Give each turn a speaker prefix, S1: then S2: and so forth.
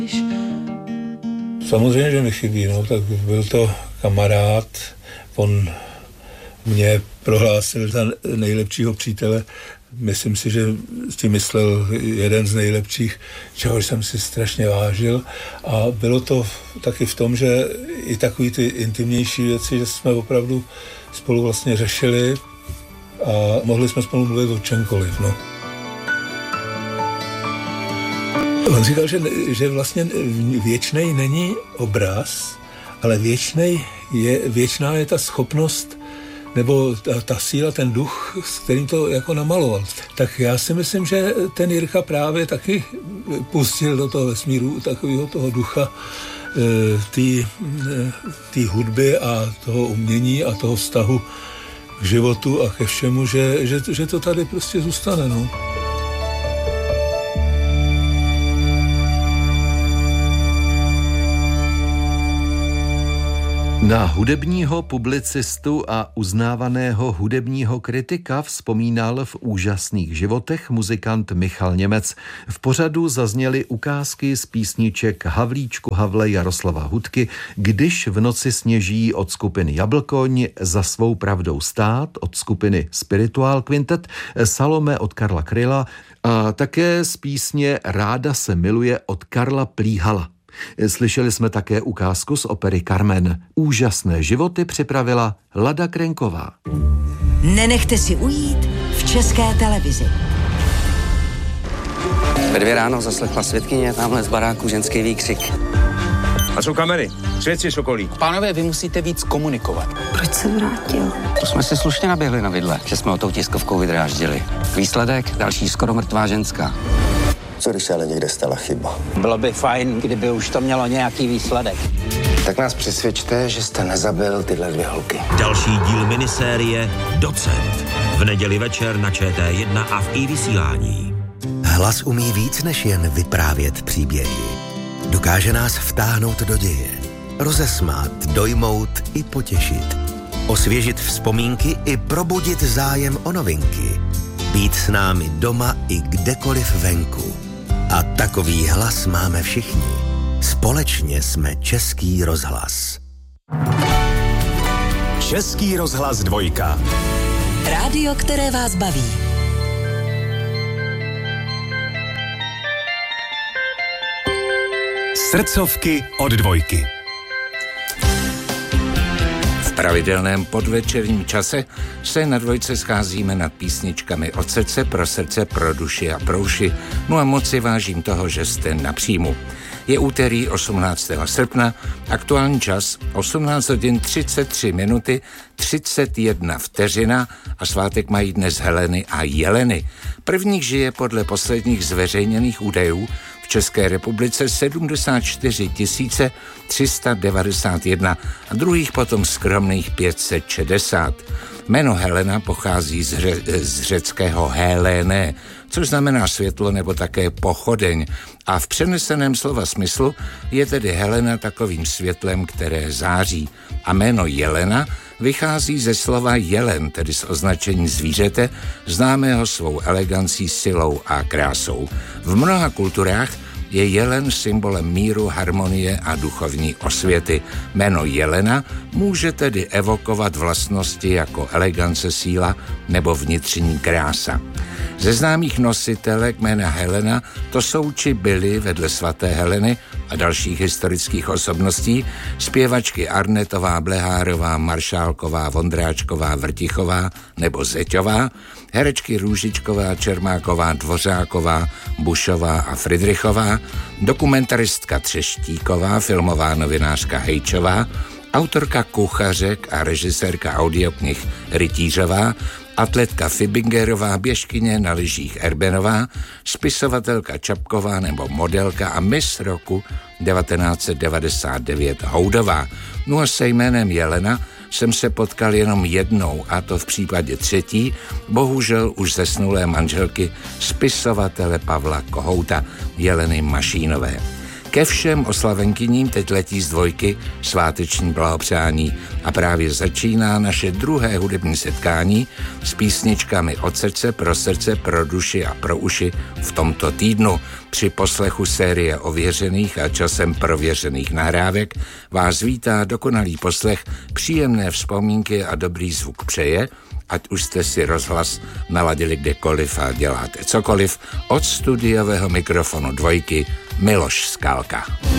S1: Samozřejmě, že mi chybí, no, tak byl to kamarád, on mě prohlásil za nejlepšího přítele, myslím si, že tím myslel jeden z nejlepších, čehož jsem si strašně vážil, a bylo to taky v tom, že i takový ty intimnější věci, že jsme opravdu spolu vlastně řešili a mohli jsme spolu mluvit o čemkoliv, no. On říkal, že vlastně věčnej není obraz, ale věčná je ta schopnost nebo ta síla, ten duch, s kterým to jako namaloval. Tak já si myslím, že ten Jirka právě taky pustil do toho vesmíru takového toho ducha té hudby a toho umění a toho vztahu k životu a ke všemu, že to tady prostě zůstane, no.
S2: Na hudebního publicistu a uznávaného hudebního kritika vzpomínal v Úžasných životech muzikant Michal Němec. V pořadu zazněly ukázky z písniček Havlíčku Havle Jaroslava Hudky, Když v noci sněží od skupiny Jablkoň, Za svou pravdou stát od skupiny Spiritual Quintet, Salome od Karla Kryla a také z písně Ráda se miluje od Karla Plíhala. Slyšeli jsme také ukázku z opery Carmen. Úžasné životy připravila Lada Krenková.
S3: Nenechte si ujít v České televizi.
S4: Ve 2 ráno zaslechla svědkyně tamhle z baráku ženský výkřik.
S5: A jsou kamery, svědci sokolí.
S6: Pánové, vy musíte víc komunikovat.
S3: Proč se vrátil?
S4: To jsme si slušně naběhli na vidle, že jsme ho tou tiskovkou vydráždili. Výsledek, další skoro mrtvá ženská.
S7: Co když se ale někde stala chyba?
S6: Bylo by fajn, kdyby už to mělo nějaký výsledek.
S7: Tak nás přesvědčte, že jste nezabil tyhle 2 holky.
S8: Další díl minisérie Docent. V neděli večer na ČT1 a v iVysílání.
S9: Hlas umí víc než jen vyprávět příběhy. Dokáže nás vtáhnout do děje, rozesmát, dojmout i potěšit. Osvěžit vzpomínky i probudit zájem o novinky. Být s námi doma i kdekoliv venku. A takový hlas máme všichni. Společně jsme Český rozhlas.
S10: Český rozhlas 2.
S3: Rádio, které vás baví.
S10: Srdcovky od 2.
S11: V pravidelném podvečerním čase se na 2 scházíme nad písničkami od srdce, pro srdce, pro duši a pro uši. No a moc si vážím toho, že jste na příjmu. Je úterý 18. srpna, aktuální čas 18 hodin 33 minuty 31 vteřina a svátek mají dnes Heleny a Jeleny. Prvních žije podle posledních zveřejněných údajů v České republice 74 391 a druhých potom skromných 560. Jméno Helena pochází z řeckého Héléné, což znamená světlo nebo také pochodeň. A v přeneseném slova smyslu je tedy Helena takovým světlem, které září. A jméno Jelena vychází ze slova jelen, tedy z označení zvířete, známého svou elegancí, silou a krásou. V mnoha kulturách je jelen symbolem míru, harmonie a duchovní osvěty. Jméno Jelena může tedy evokovat vlastnosti jako elegance, síla nebo vnitřní krása. Ze známých nositelek jména Helena to jsou či byly vedle svaté Heleny a dalších historických osobností zpěvačky Arnetová, Blehárová, Maršálková, Vondráčková, Vrtichová nebo Zeťová, herečky Růžičková, Čermáková, Dvořáková, Bušová a Fridrichová, dokumentaristka Třeštíková, filmová novinářka Hejčová, autorka kuchařek a režisérka audioknih Rytířová, atletka Fibingerová, běžkyně na lyžích Erbenová, spisovatelka Čapková nebo modelka a Miss roku 1999 Houdová. No a se jménem Jelena jsem se potkal jenom jednou, a to v případě 3., bohužel už zesnulé manželky spisovatele Pavla Kohouta, Jeleny Mašínové. Ke všem oslavenkyním teď letí z Dvojky sváteční blahopřání a právě začíná naše druhé hudební setkání s písničkami od srdce, pro duši a pro uši v tomto týdnu. Při poslechu série ověřených a časem prověřených nahrávek vás vítá dokonalý poslech, příjemné vzpomínky a dobrý zvuk přeje, ať už jste si rozhlas naladili kdekoliv a děláte cokoliv, od studiového mikrofonu Dvojky Miloš Skálka.